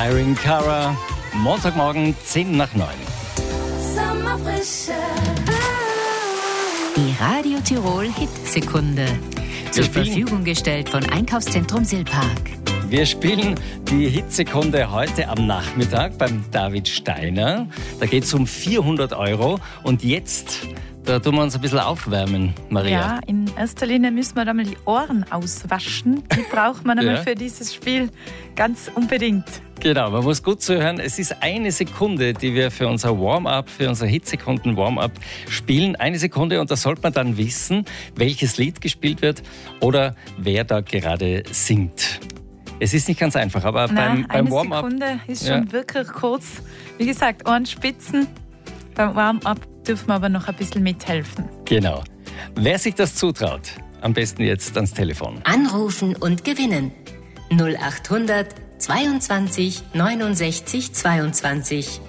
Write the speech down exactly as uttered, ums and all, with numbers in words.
Irene Cara, Montagmorgen zehn nach neun. Die Radio Tirol Hit-Sekunde. Zur Verfügung gestellt von Einkaufszentrum Silpark. Wir spielen die Hitsekunde heute am Nachmittag beim David Steiner. Da geht es um vierhundert Euro. Und jetzt, da tun wir uns ein bisschen aufwärmen, Maria. Ja, in erster Linie müssen wir da mal die Ohren auswaschen. Die braucht man einmal ja. für dieses Spiel ganz unbedingt. Genau, man muss gut zuhören. Es ist eine Sekunde, die wir für unser Warm-up, für unser Hitsekunden-Warm-up spielen. Eine Sekunde, und da sollte man dann wissen, welches Lied gespielt wird oder wer da gerade singt. Es ist nicht ganz einfach, aber Nein, beim, beim Warm-up... Warm-up... Eine Sekunde ist schon ja. wirklich kurz. Wie gesagt, Ohrenspitzen. Beim Warm-up dürfen wir aber noch ein bisschen mithelfen. Genau. Wer sich das zutraut, am besten jetzt ans Telefon. Anrufen und gewinnen. null acht hundert zweiundzwanzig neunundsechzig zweiundzwanzig.